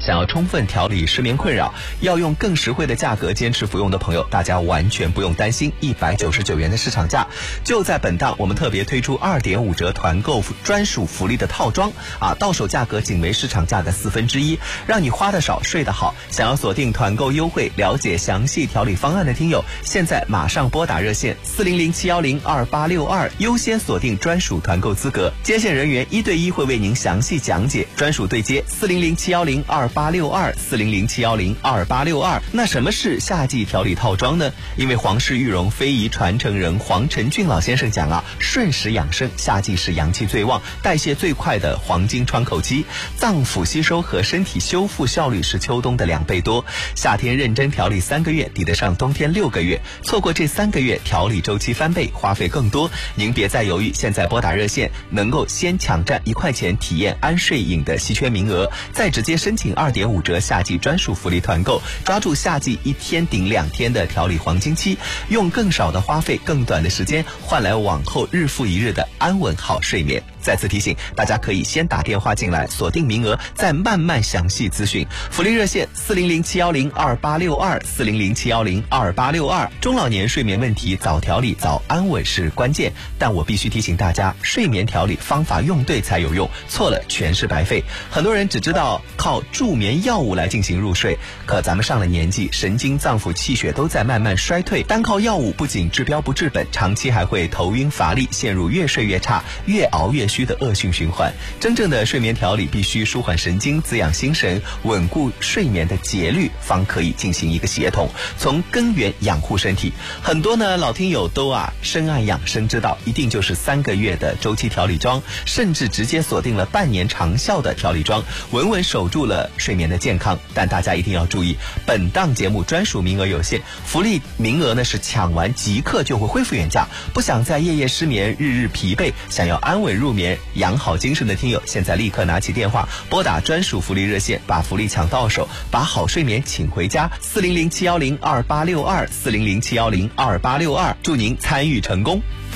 想要充分调理失眠困扰，要用更实惠的价格坚持服用的朋友，大家完全不用担心199元的市场价。就在本档，我们特别推出2.5折团购专属福利的套装到手价格仅为市场价的1/4，让你花得少睡得好。想要锁定团购优惠，了解详细调理方案的听友，现在马上拨打热线400-710-2862，优先锁定专属团购资格，接线人员1对1会为您详细讲解，专属对接400-710-2862，400-710-2862。那什么是夏季调理套装呢？因为皇室御荣非遗传承人黄承俊老先生讲顺时养生，夏季是阳气最旺、代谢最快的黄金窗口期，脏腑吸收和身体修复效率是秋冬的2倍多。夏天认真调理3个月，抵得上冬天6个月。错过这3个月，调理周期翻倍，花费更多。您别再犹豫，现在拨打热线，能够先抢占1块钱体验安睡饮的稀缺名额，再直接申请2.5折夏季专属福利团购，抓住夏季1天顶2天的调理黄金期，用更少的花费、更短的时间，换来往后日复一日的安稳好睡眠。再次提醒大家，可以先打电话进来锁定名额，再慢慢详细咨询。福利热线400-710-2862，400-710-2862。中老年睡眠问题早调理早安稳是关键，但我必须提醒大家，睡眠调理方法用对才有用，错了全是白费。很多人只知道靠助眠药物来进行入睡，可咱们上了年纪，神经脏腑气血都在慢慢衰退，单靠药物不仅治标不治本，长期还会头晕乏力，陷入越睡越差、越熬越虚的恶性循环。真正的睡眠调理必须舒缓神经、滋养心神、稳固睡眠的节律，方可以进行一个协同，从根源养护身体。很多老听友都深谙养生之道，一定就是3个月的周期调理装，甚至直接锁定了半年长效的调理装，稳稳守住了睡眠的健康。但大家一定要注意，本档节目专属名额有限，福利名额是抢完即刻就会恢复原价。不想再夜夜失眠、日日疲惫，想要安稳入眠、养好精神的听友，现在立刻拿起电话拨打专属福利热线，把福利抢到手，把好睡眠请回家。400-710-2862，400-710-2862，祝您参与成功。